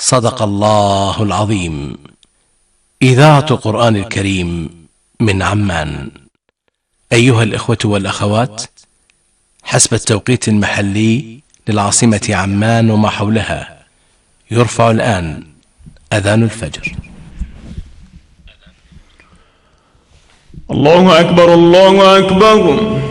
صدق الله العظيم. إذاعة قرآن الكريم من عمان. أيها الإخوة والأخوات، حسب التوقيت المحلي للعاصمة عمان وما حولها، يرفع الآن أذان الفجر. الله أكبر الله أكبر.